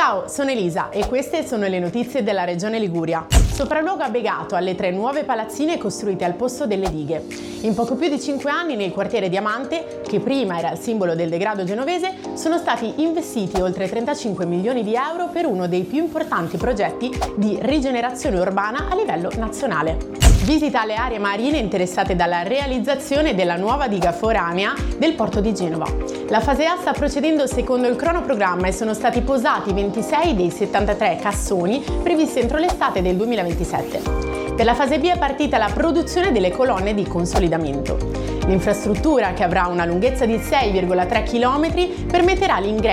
Ciao, sono Elisa e queste sono le notizie della Regione Liguria. Sopralluogo a Begato alle 3 nuove palazzine costruite al posto delle dighe. In poco più di 5 anni nel quartiere Diamante, che prima era il simbolo del degrado genovese, sono stati investiti oltre 35 milioni di euro per uno dei più importanti progetti di rigenerazione urbana a livello nazionale. Visita alle aree marine interessate dalla realizzazione della nuova diga foranea del porto di Genova. La fase A sta procedendo secondo il cronoprogramma e sono stati posati 26 dei 73 cassoni previsti entro l'estate del 2027. Per la fase B è partita la produzione delle colonne di consolidamento. L'infrastruttura, che avrà una lunghezza di 6,3 km, permetterà l'ingresso